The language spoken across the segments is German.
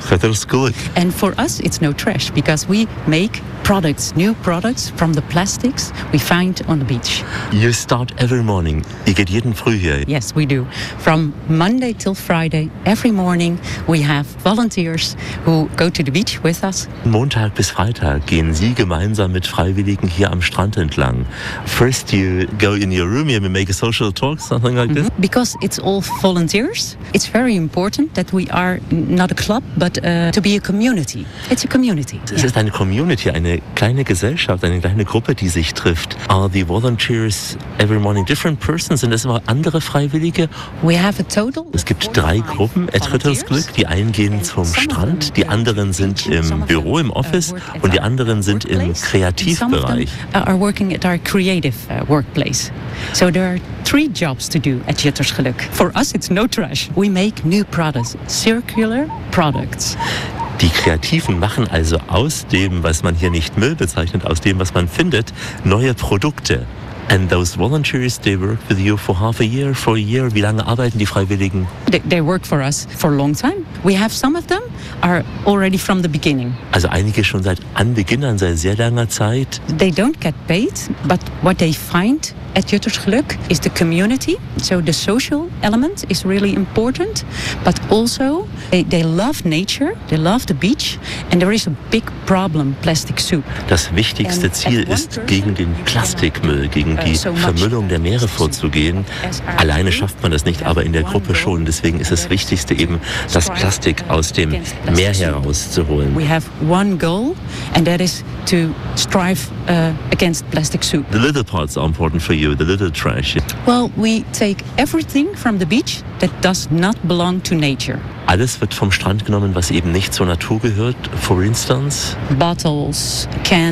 Glück. And for us, it's no trash because we make products, new products from the plastics we find on the beach. You start every morning. Ihr geht jeden Früh hier. Yes, we do. From Monday till Friday, every morning we have volunteers who go to the beach with us. Montag bis Freitag gehen Sie gemeinsam mit Freiwilligen hier am Strand entlang. First you go in your room, you make a social talk, something like this? Because it's all volunteers, it's very important that we are not a club, but to be a community. It's a community. Es ist eine Community, eine kleine Gesellschaft, eine kleine Gruppe, die sich trifft. Are the volunteers every morning different persons? Sind das immer andere Freiwillige? We have a total. Es gibt 3 Gruppen, Glück. Die einen gehen zum Strand, die anderen sind im Büro, im Office und die anderen sind im Kreativbereich. Are working at our creative workplace. So there are 3 jobs to do at Juttersgeluk. For us, it's no trash. We make new products, circular products. Die Kreativen machen also aus dem, was man hier nicht Müll bezeichnet, aus dem, was man findet, neue Produkte. And those volunteers, they work with you for half a year, for a year. Wie lange arbeiten die Freiwilligen? They work for us for a long time. We have some of them are already from the beginning. Also einige schon seit Anbeginn an, seit sehr langer Zeit. They don't get paid, but what they find at Juttersgeluk is the community. So the social element is really important, but also they love nature, they love the beach, and there is a big problem, plastic soup. Das wichtigste Ziel ist, gegen den Plastikmüll, gegen die Vermüllung der Meere vorzugehen. Alleine schafft man das nicht, aber in der Gruppe schon. Deswegen ist das Wichtigste eben, das Plastik aus dem Meer herauszuholen. We have one goal, and that is to strive against plastic soup. The little parts are important for you, the little trash. Well, we take everything from the beach that does not belong to nature. Alles wird vom Strand genommen, was eben nicht zur Natur gehört. For instance? Bottles,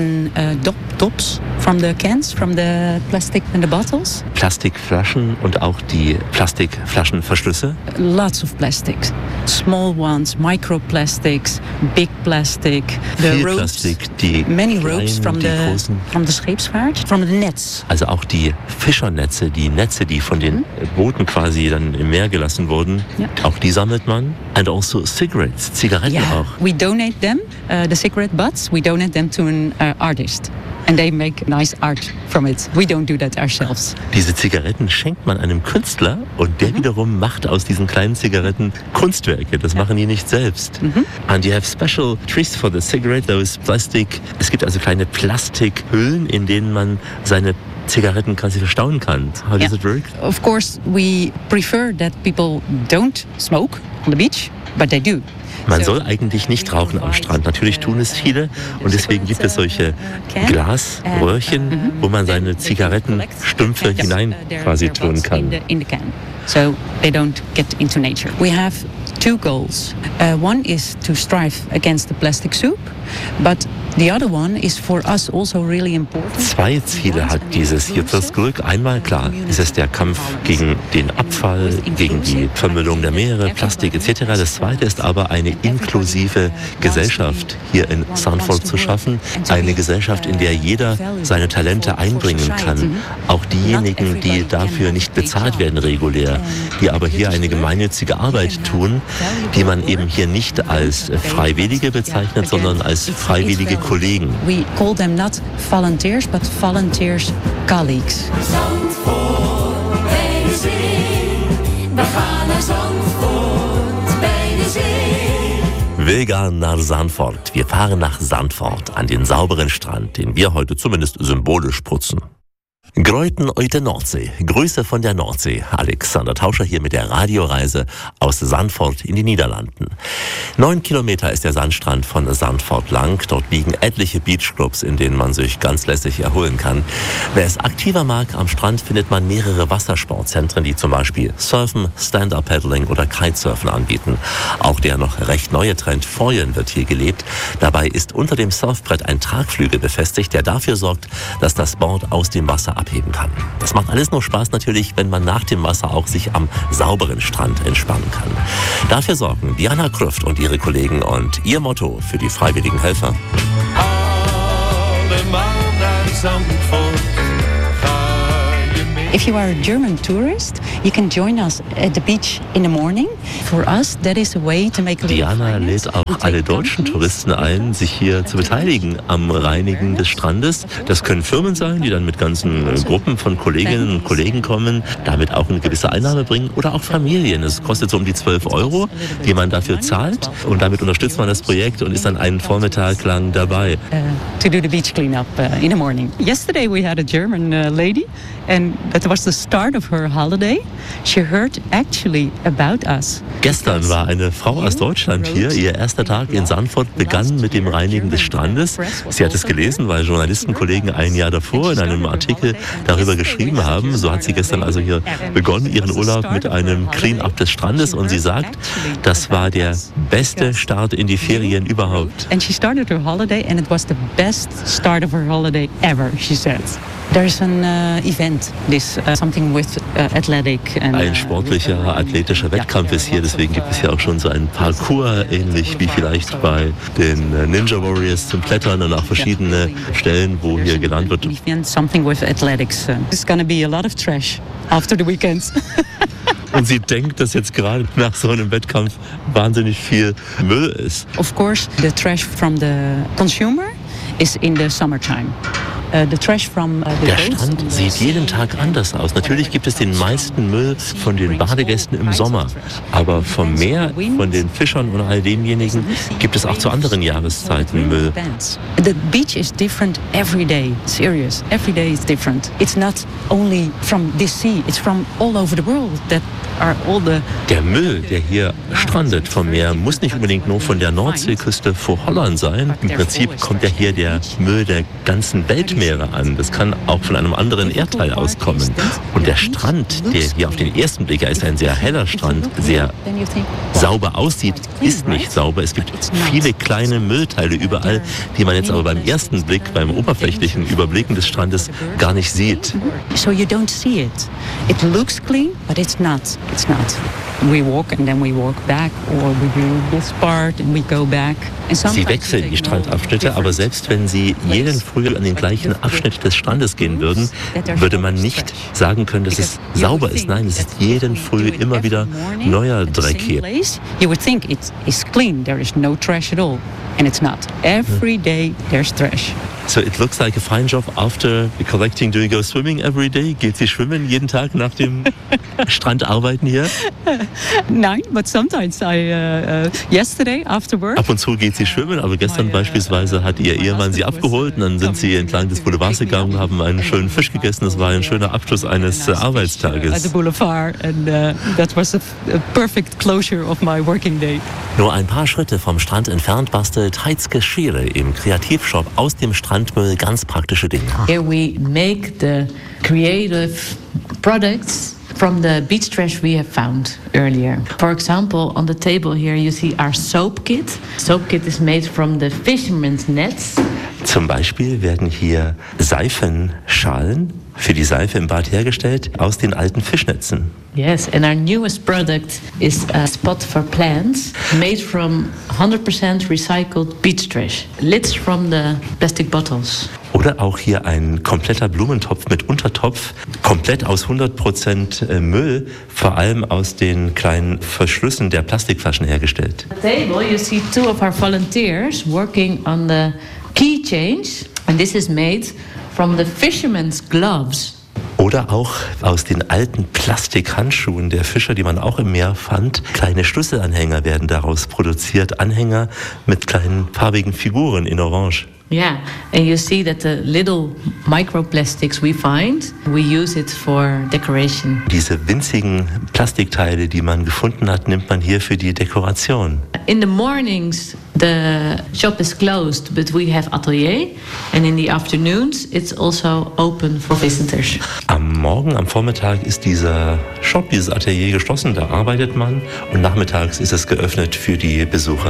tops from the cans, from the plastic and the bottles. Plastikflaschen und auch die Plastikflaschenverschlüsse. Lots of plastics. Small ones, microplastics, big plastic. Viel Plastik, die many ropes from the Scheepsvaart, from the nets. Also auch die Fischernetze, die Netze, die von den Booten quasi dann im Meer gelassen wurden. Ja. Auch die sammelt man. And also cigarettes, Zigaretten auch. We donate them, the cigarette butts, we donate them to an artist. And they make nice art from it. We don't do that ourselves. Diese Zigaretten schenkt man einem Künstler und der wiederum macht aus diesen kleinen Zigaretten Kunstwerke. Das machen die nicht selbst. And you have special trees for the cigarette, those plastic. Es gibt also kleine Plastikhüllen, in denen man seine Zigaretten quasi verstauen kann. How does it work? Of course, we prefer that people don't smoke on the beach, but they do. Man soll eigentlich nicht rauchen am Strand. Natürlich tun es viele und deswegen gibt es solche Glasröhrchen, wo man seine Zigarettenstümpfe hinein quasi tun kann. So they don't get into nature. We have 2 goals. One is to strive against the plastic soup, but the other one is for us also really important. 2 Ziele hat dieses Juttersgeluk. Einmal, klar, ist es der Kampf gegen den Abfall, gegen die Vermüllung der Meere, Plastik etc. Das zweite ist aber eine inklusive Gesellschaft hier in Zandvoort zu schaffen. Eine Gesellschaft, in der jeder seine Talente einbringen kann. Auch diejenigen, die dafür nicht bezahlt werden regulär, die aber hier eine gemeinnützige Arbeit tun, die man eben hier nicht als Freiwillige bezeichnet, sondern als freiwillige Kollegen. We call them not volunteers, but volunteers colleagues. Zandvoort bij de zee. We gaan naar Zandvoort bij de zee. Wir gehen nach Zandvoort. Wir fahren nach Zandvoort an den sauberen Strand, den wir heute zumindest symbolisch putzen. Groeten uit de Nordsee. Grüße von der Nordsee. Alexander Tauscher hier mit der Radioreise aus Zandvoort in die Niederlanden. 9 Kilometer ist der Sandstrand von Zandvoort lang. Dort liegen etliche Beachclubs, in denen man sich ganz lässig erholen kann. Wer es aktiver mag, am Strand findet man mehrere Wassersportzentren, die zum Beispiel Surfen, Stand-Up-Paddling oder Kitesurfen anbieten. Auch der noch recht neue Trend Foilen wird hier gelebt. Dabei ist unter dem Surfbrett ein Tragflügel befestigt, der dafür sorgt, dass das Board aus dem Wasser abheben kann. Das macht alles nur Spaß natürlich, wenn man nach dem Wasser auch sich am sauberen Strand entspannen kann. Dafür sorgen Diana Krüft und ihre Kollegen und ihr Motto für die freiwilligen Helfer. If you are a German tourist, You can join us at the beach in the morning. For us, that is a way to make a little Diana lädt auch alle deutschen Touristen ein, sich hier zu beteiligen am Reinigen des Strandes. Das können Firmen sein, die dann mit ganzen Gruppen von Kolleginnen und Kollegen kommen, damit auch eine gewisse Einnahme bringen, oder auch Familien. Es kostet so um die 12 €, die man dafür zahlt, und damit unterstützt man das Projekt und ist dann einen Vormittag lang dabei. To do the beach cleanup in the morning. Yesterday we had a German lady, and that was the start of her holiday. She heard actually about us. Gestern war eine Frau aus Deutschland hier. Ihr erster Tag in Sandford begann mit dem Reinigen des Strandes. Sie hat es gelesen, weil Journalistenkollegen ein Jahr davor in einem Artikel darüber geschrieben haben. So hat sie gestern also hier begonnen, ihren Urlaub mit einem Clean-up des Strandes. Und sie sagt, das war der beste Start in die Ferien überhaupt. And she started her holiday, and it was the best start of her holiday ever, she said. There's an event, something with athletic. Ein sportlicher, athletischer Wettkampf ist hier, deswegen gibt es hier auch schon so einen Parcours, ähnlich wie vielleicht bei den Ninja Warriors zum Klettern, und auch verschiedene Stellen, wo hier gelernt wird. Something with athletics. It's gonna be a lot of trash after the weekends. Und sie denkt, dass jetzt gerade nach so einem Wettkampf wahnsinnig viel Müll ist. Of course, the trash from the consumer is in the summertime. The trash from the Der Strand sieht jeden Tag anders aus. Natürlich gibt es den meisten Müll von den Badegästen im Sommer, aber vom Meer, von den Fischern und all denjenigen gibt es auch zu anderen Jahreszeiten Müll. The beach is different every day. Serious. Every day is different. It's not only from this sea. It's from all over the world. That are all the. Der Müll, der hier strandet vom Meer, muss nicht unbedingt nur von der Nordseeküste vor Holland sein. Im Prinzip kommt ja hier der Müll der ganzen Weltmeere an. Das kann auch von einem anderen Erdteil auskommen. Und der Strand, der hier auf den ersten Blick, er ist ein sehr heller Strand, sehr sauber aussieht, ist nicht sauber. Es gibt viele kleine Müllteile überall, die man jetzt aber beim ersten Blick, beim oberflächlichen Überblicken des Strandes gar nicht sieht. So you don't see it. It looks clean, but it's not. It's not. We walk and then we walk back, or we do this part and we go back. Sie wechseln die Strandabschnitte, aber selbst wenn Sie jeden Früh an den gleichen Abschnitt des Strandes gehen würden, würde man nicht sagen können, dass es sauber ist. Nein, es ist jeden Früh immer wieder neuer Dreck hier. You would think it is clean, there is no trash at all. And it's not. Every day there's trash. So it looks like a fine job after collecting. Do you go swimming every day? Geht Sie schwimmen jeden Tag nach dem Strandarbeiten hier? Nein, but sometimes yesterday after work. Ab und zu geht sie schwimmen, aber gestern beispielsweise hat ihr Ehemann sie abgeholt, und dann sind sie entlang des Boulevards gegangen, haben einen schönen Fisch gegessen. Das war ein schöner Abschluss eines Arbeitstages. At the boulevard, and that was a perfect closure of my working day. Nur ein paar Schritte vom Strand entfernt bastelt Heizke Schiere im Kreativshop aus dem Strandmüll ganz praktische Dinge. Here we make the creative products from the beach trash we have found earlier. For example, on the table here you see our soap kit. Soap kit is made from the fisherman's nets. Zum Beispiel werden hier Seifenschalen für die Seife im Bad hergestellt aus den alten Fischnetzen. Yes, and our newest product is a spot for plants made from 100% recycled beach trash. Lids from the plastic bottles. Oder auch hier ein kompletter Blumentopf mit Untertopf, komplett aus 100% Müll, vor allem aus den kleinen Verschlüssen der Plastikflaschen hergestellt. On the table you see two of our volunteers working on the key change, and this is made from the fisherman's gloves. Oder auch aus den alten Plastikhandschuhen der Fischer, die man auch im Meer fand. Kleine Schlüsselanhänger werden daraus produziert. Anhänger mit kleinen farbigen Figuren in Orange. Yeah, and you see that the little microplastics we find, we use it for decoration. Diese winzigen Plastikteile, die man gefunden hat, nimmt man hier für die Dekoration. In the mornings, the shop is closed, but we have atelier. And in the afternoons, it's also open for visitors. Am Morgen, am Vormittag ist dieser Shop, dieses Atelier geschlossen, da arbeitet man. Und nachmittags ist es geöffnet für die Besucher.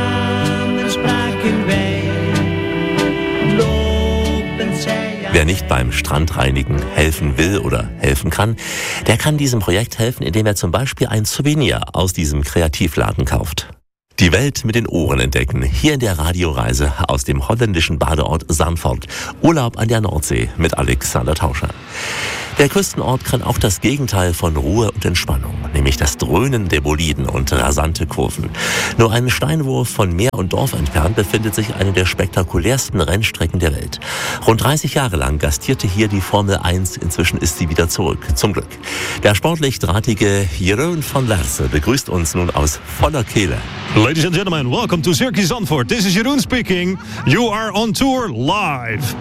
Wer nicht beim Strandreinigen helfen will oder helfen kann, der kann diesem Projekt helfen, indem er zum Beispiel ein Souvenir aus diesem Kreativladen kauft. Die Welt mit den Ohren entdecken, hier in der Radioreise aus dem holländischen Badeort Zandvoort. Urlaub an der Nordsee mit Alexander Tauscher. Der Küstenort kann auch das Gegenteil von Ruhe und Entspannung, nämlich das Dröhnen der Boliden und rasante Kurven. Nur einen Steinwurf von Meer und Dorf entfernt befindet sich eine der spektakulärsten Rennstrecken der Welt. Rund 30 Jahre lang gastierte hier die Formel 1, inzwischen ist sie wieder zurück, zum Glück. Der sportlich drahtige Jeroen van Lerse begrüßt uns nun aus voller Kehle. Ladies and gentlemen, welcome to Circuit Zandvoort. This is Jeroen speaking. You are on tour live.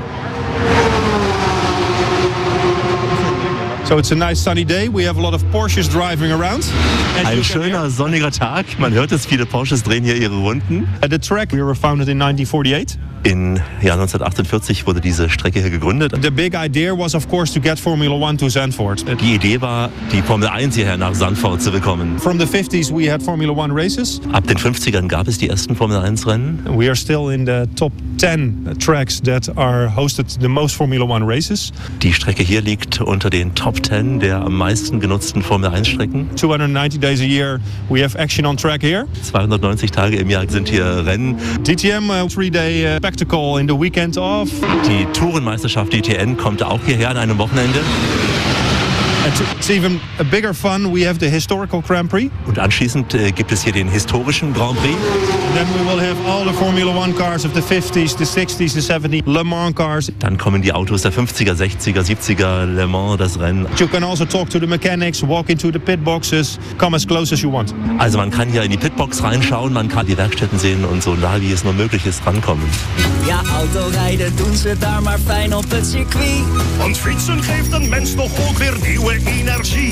So it's a nice sunny day. We have a lot of Porsches driving around. Ein schöner sonniger Tag. Man hört es, viele Porsches drehen hier ihre Runden. The track, we were founded in 1948. Im Jahr 1948 wurde diese Strecke hier gegründet. The big idea was, of course, to get Formula One to Zandvoort. Die Idee war, die Formel 1 hierher nach Zandvoort zu bekommen. From the 50s we had Formula One races. Ab den 50ern gab es die ersten Formel 1 Rennen. We are still in the top 10 tracks that are hosted the most Formula One races. Die Strecke hier liegt unter den Top 10 der am meisten genutzten Formel 1 Strecken. 290 days a year we have action on track here. 290 Tage im Jahr sind hier Rennen. DTM 3-day spectacle in the weekend off. Die Tourenmeisterschaft DTN kommt auch hierher an einem Wochenende. And it's even a bigger fun. We have the historical Grand Prix. Und anschließend gibt es hier den historischen Grand Prix. And then we will have all the Formula One cars of the 50s, the 60s, the 70s, Le Mans cars. Dann kommen die Autos der 50er, 60er, 70er, Le Mans, das Rennen. You can also talk to the mechanics, walk into the pit boxes, come as close as you want. Also man kann hier in die Pitbox reinschauen, man kann die Werkstätten sehen und so nah wie es nur möglich ist rankommen. Ja, autorijden doen ze daar maar fijn op het circuit. Want fietsen geeft een mens toch ook weer nieuwe energie.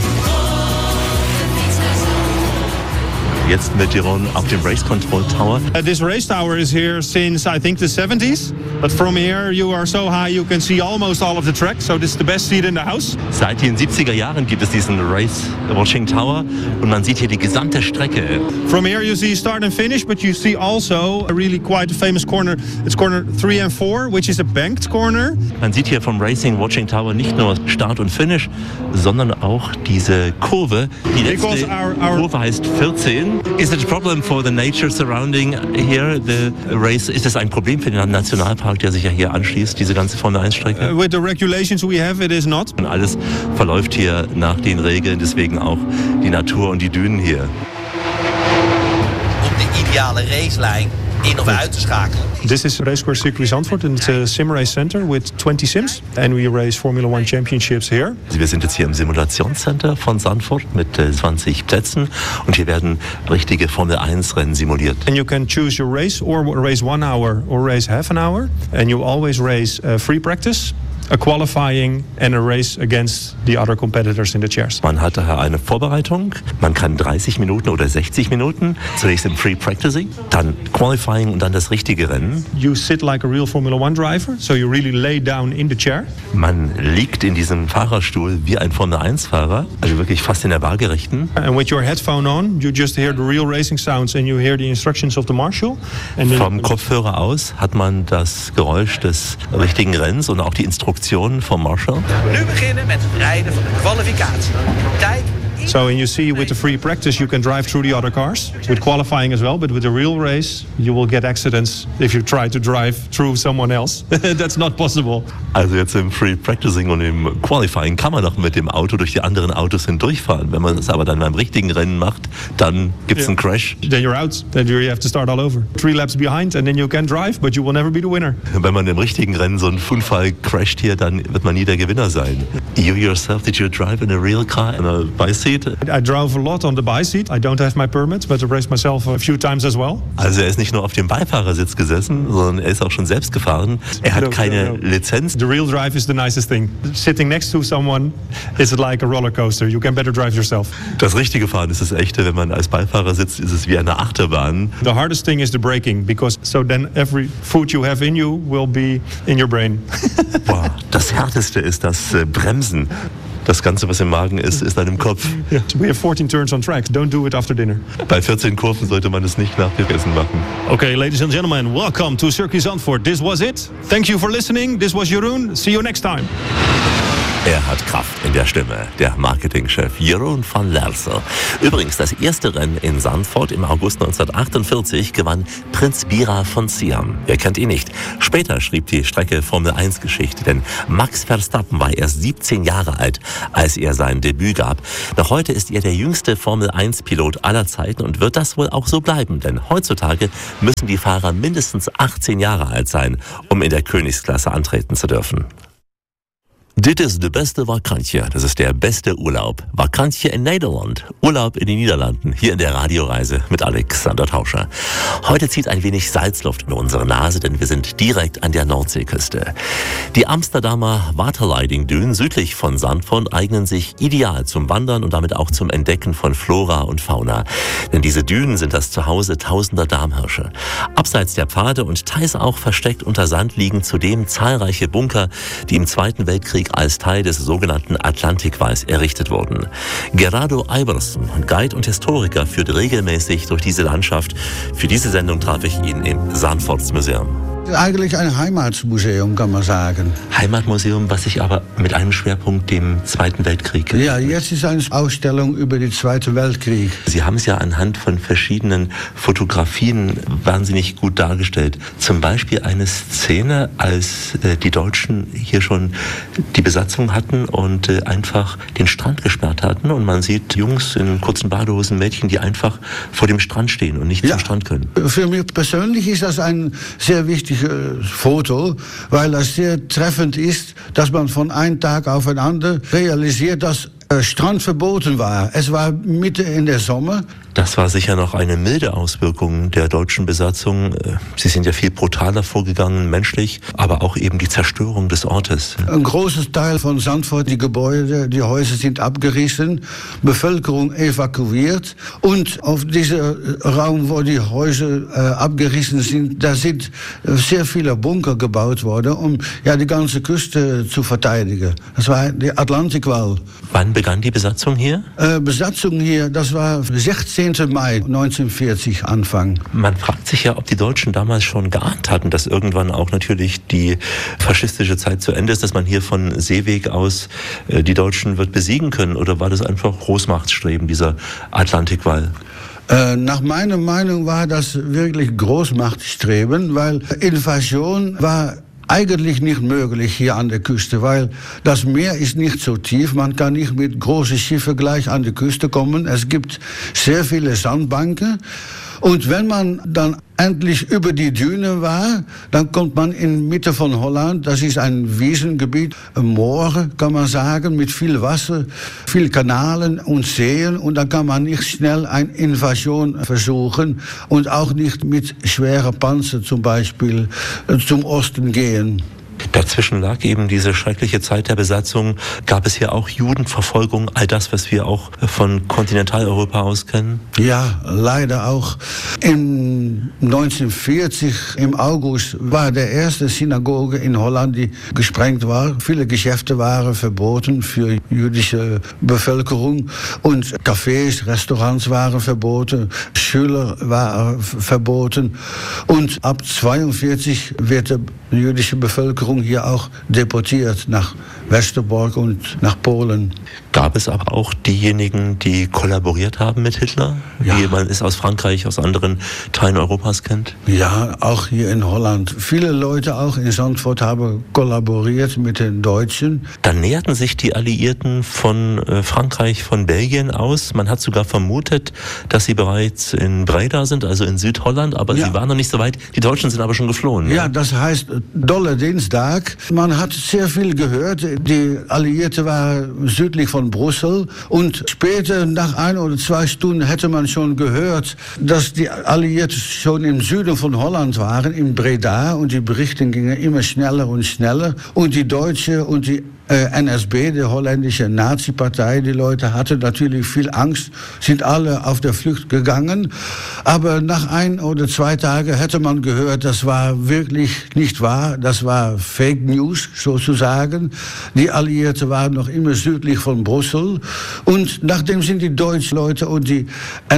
Jetzt mit Jeroen auf dem Race Control Tower. This race tower is here since I think the 70s. But from here you are so high you can see almost all of the track. So this is the best seat in the house. Seit den 70er Jahren gibt es diesen Race Watching Tower und man sieht hier die gesamte Strecke. From here you see start and finish, but you see also a really quite a famous corner. It's corner 3 and 4, which is a banked corner. Man sieht hier vom Racing Watching Tower nicht nur Start und Finish, sondern auch diese Kurve. Die letzte Kurve heißt 14. Is it a problem for the nature surrounding here, the race? Ist es ein Problem für den Nationalpark, der sich ja hier anschließt, diese ganze Formel 1 Strecke? With the regulations we have, it is not. Und alles verläuft hier nach den Regeln, deswegen auch die Natur und die Dünen hier. Om de ideale racelijn in of uit te schakelen. This is Racecourse Circuit Zandvoort and it's a sim race center with 20 sims and we race Formula One championships here. Wir sind jetzt hier im Simulationscenter von Zandvoort mit 20 Plätzen und hier werden richtige Formel 1 Rennen simuliert. And you can choose your race or race 1 hour or race half an hour and you always race free practice, a qualifying and a race against the other competitors in the chairs. Man hat daher eine Vorbereitung, man kann 30 Minuten oder 60 Minuten, zunächst im Free Practicing, dann Qualifying und dann das richtige Rennen. You sit like a real Formula One driver, so you really lay down in the chair. Man liegt in diesem Fahrerstuhl wie ein Formel 1 Fahrer, also wirklich fast in der Waagerechten. And with your headphone on, you just hear the real racing sounds and you hear the instructions of the marshal. And vom Kopfhörer aus hat man das Geräusch des richtigen Rennens und auch die Instruktionen vom Marshal. Nu beginnen met het rijden van de kwalificatie. Tijd. So, and you see with the free practice you can drive through the other cars, with qualifying as well, but with the real race you will get accidents if you try to drive through someone else. That's not possible. Also jetzt im Free Practicing und im Qualifying kann man noch mit dem Auto durch die anderen Autos hindurchfahren. Wenn man es aber dann beim richtigen Rennen macht, dann gibt es einen Crash. Then you're out, then you have to start all over. 3 laps behind and then you can drive, but you will never be the winner. Wenn man im richtigen Rennen so einen Unfall crasht hier, dann wird man nie der Gewinner sein. You yourself, did you drive in a real car, in a bicycle? I drove a lot on the by seat. I don't have my permit, but I raced myself a few times as well. Also er ist nicht nur auf dem Beifahrersitz gesessen, sondern er ist auch schon selbst gefahren. Er hat keine Lizenz. The real drive is the nicest thing. Sitting next to someone is like a roller coaster. You can better drive yourself. Das richtige Fahren ist das echte. Wenn man als Beifahrer sitzt, ist es wie eine Achterbahn. The hardest thing is the braking, because so then every food you have in you will be in your brain. Boah, das Härteste ist das Bremsen. Das Ganze, was im Magen ist, ist dann im Kopf. Yeah. We have 14 turns on track. Don't do it after dinner. Bei 14 Kurven sollte man es nicht nach dem Essen machen. Okay, ladies and gentlemen, welcome to Circuit Zandvoort. This was it. Thank you for listening. This was Jeroen. See you next time. Er hat Kraft in der Stimme, der Marketingchef Jeroen van Lerse. Übrigens, das erste Rennen in Zandvoort im August 1948 gewann Prinz Bira von Siam. Wer kennt ihn nicht? Später schrieb die Strecke Formel-1-Geschichte, denn Max Verstappen war erst 17 Jahre alt, als er sein Debüt gab. Noch heute ist er der jüngste Formel-1-Pilot aller Zeiten und wird das wohl auch so bleiben, denn heutzutage müssen die Fahrer mindestens 18 Jahre alt sein, um in der Königsklasse antreten zu dürfen. Dit is de beste Vakantje. Das ist der beste Urlaub. Vakantje in Nederland. Urlaub in den Niederlanden. Hier in der Radioreise mit Alexander Tauscher. Heute zieht ein wenig Salzluft in unsere Nase, denn wir sind direkt an der Nordseeküste. Die Amsterdamer Waterleidingduinen südlich von Zandvoort eignen sich ideal zum Wandern und damit auch zum Entdecken von Flora und Fauna. Denn diese Dünen sind das Zuhause tausender Damhirsche. Abseits der Pfade und teils auch versteckt unter Sand liegen zudem zahlreiche Bunker, die im Zweiten Weltkrieg als Teil des sogenannten Atlantikwalls errichtet wurden. Gerardo Iverson, Guide und Historiker, führt regelmäßig durch diese Landschaft. Für diese Sendung traf ich ihn im Zandvoortsmuseum. Eigentlich ein Heimatmuseum, kann man sagen. Heimatmuseum, was sich aber mit einem Schwerpunkt dem Zweiten Weltkrieg... Ja, jetzt ist eine Ausstellung über den Zweiten Weltkrieg. Sie haben es ja anhand von verschiedenen Fotografien wahnsinnig gut dargestellt. Zum Beispiel eine Szene, als die Deutschen hier schon die Besatzung hatten und einfach den Strand gesperrt hatten. Und man sieht Jungs in kurzen Badehosen, Mädchen, die einfach vor dem Strand stehen und nicht zum Strand können. Für mich persönlich ist das ein sehr wichtiges Foto, weil das sehr treffend ist, dass man von einem Tag auf den anderen realisiert, dass Strand verboten war. Es war Mitte in der Sommer. Das war sicher noch eine milde Auswirkung der deutschen Besatzung. Sie sind ja viel brutaler vorgegangen, menschlich, aber auch eben die Zerstörung des Ortes. Ein großes Teil von Zandvoort, die Gebäude, die Häuser sind abgerissen, Bevölkerung evakuiert und auf diesem Raum, wo die Häuser abgerissen sind, da sind sehr viele Bunker gebaut worden, um die ganze Küste zu verteidigen. Das war der Atlantikwall. Wann begann die Besatzung hier? Besatzung hier, das war 16. Mai 1940 Anfang. Man fragt sich ja, ob die Deutschen damals schon geahnt hatten, dass irgendwann auch natürlich die faschistische Zeit zu Ende ist, dass man hier von Seeweg aus die Deutschen wird besiegen können. Oder war das einfach Großmachtstreben, dieser Atlantikwall? Nach meiner Meinung war das wirklich Großmachtstreben, weil Invasion war eigentlich nicht möglich hier an der Küste, weil das Meer ist nicht so tief. Man kann nicht mit großen Schiffen gleich an die Küste kommen. Es gibt sehr viele Sandbanken. Und wenn man dann endlich über die Düne war, dann kommt man in Mitte von Holland. Das ist ein Wiesengebiet, ein Moor, kann man sagen, mit viel Wasser, viel Kanalen und Seen. Und dann kann man nicht schnell eine Invasion versuchen und auch nicht mit schweren Panzer zum Beispiel zum Osten gehen. Dazwischen lag eben diese schreckliche Zeit der Besatzung. Gab es hier auch Judenverfolgung, all das, was wir auch von Kontinentaleuropa aus kennen? Ja, leider auch. In 1940, im August, war der erste Synagoge in Holland, die gesprengt war. Viele Geschäfte waren verboten für jüdische Bevölkerung. Und Cafés, Restaurants waren verboten, Schüler waren verboten. Und ab 1942 wird die jüdische Bevölkerung hier auch deportiert nach Westerbork und nach Polen. Gab es aber auch diejenigen, die kollaboriert haben mit Hitler? Ja. Wie man es aus Frankreich, aus anderen Teilen Europas kennt? Ja, auch hier in Holland. Viele Leute auch in Zandvoort haben kollaboriert mit den Deutschen. Dann näherten sich die Alliierten von Frankreich, von Belgien aus. Man hat sogar vermutet, dass sie bereits in Breda sind, also in Südholland, aber sie waren noch nicht so weit. Die Deutschen sind aber schon geflohen. Ja, das heißt Dolle Dienstag. Man hat sehr viel gehört. Die Alliierten waren südlich von Brüssel und später, nach 1 oder 2 Stunden, hätte man schon gehört, dass die Alliierten schon im Süden von Holland waren, in Breda, und die Berichte gingen immer schneller und schneller. Und die Deutsche und die NSB, die holländische Nazi-Partei, die Leute hatten natürlich viel Angst, sind alle auf der Flucht gegangen. Aber nach 1 oder 2 Tagen hätte man gehört, das war wirklich nicht wahr, das war Fake News sozusagen. Die Alliierten waren noch immer südlich von Brüssel. Und nachdem sind die deutschen Leute und die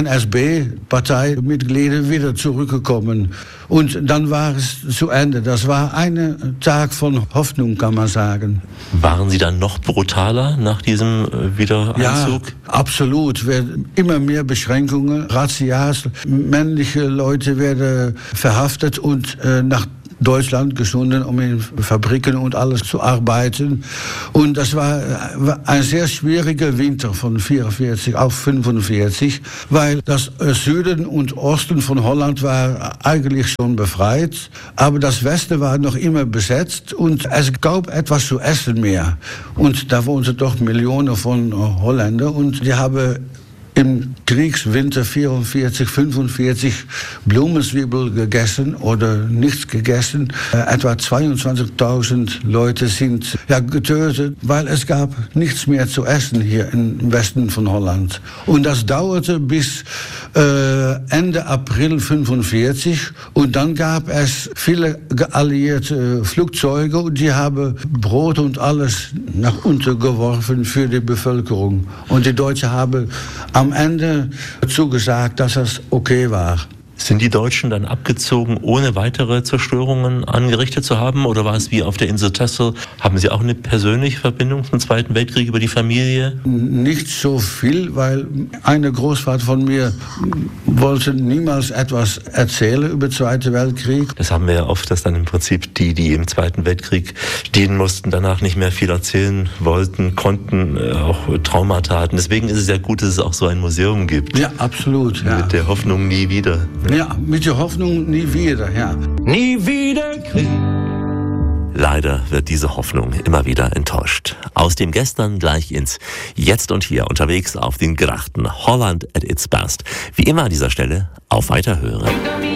NSB-Parteimitglieder wieder zurückgekommen. Und dann war es zu Ende. Das war ein Tag von Hoffnung, kann man sagen. Waren Waren Sie dann noch brutaler nach diesem Wiedereinzug? Ja, absolut. Immer mehr Beschränkungen, Razzias, männliche Leute werden verhaftet und nach Deutschland geschonden, um in Fabriken und alles zu arbeiten. Und das war ein sehr schwieriger Winter von 44 auf 45, weil das Süden und Osten von Holland war eigentlich schon befreit, aber das Westen war noch immer besetzt und es gab etwas zu essen mehr. Und da wohnten doch Millionen von Holländern und die haben im Kriegswinter 44, 45 Blumenzwiebel gegessen oder nichts gegessen. Etwa 22.000 Leute sind getötet, weil es gab nichts mehr zu essen hier im Westen von Holland. Und das dauerte bis Ende April 45 und dann gab es viele alliierte Flugzeuge und die haben Brot und alles nach unten geworfen für die Bevölkerung. Und die Deutschen haben am Ende zugesagt, dass das okay war. Sind die Deutschen dann abgezogen, ohne weitere Zerstörungen angerichtet zu haben? Oder war es wie auf der Insel Texel? Haben Sie auch eine persönliche Verbindung zum Zweiten Weltkrieg über die Familie? Nicht so viel, weil eine Großvater von mir wollte niemals etwas erzählen über den Zweiten Weltkrieg. Das haben wir ja oft, dass dann im Prinzip die im Zweiten Weltkrieg dienen mussten, danach nicht mehr viel erzählen wollten, konnten, auch Traumata hatten. Deswegen ist es ja gut, dass es auch so ein Museum gibt. Ja, absolut. Ja. Mit der Hoffnung nie wieder. Ja, mit der Hoffnung nie wieder, ja. Nie wieder Krieg. Leider wird diese Hoffnung immer wieder enttäuscht. Aus dem Gestern gleich ins Jetzt und Hier unterwegs auf den Grachten. Holland at its best. Wie immer an dieser Stelle auf Weiterhören.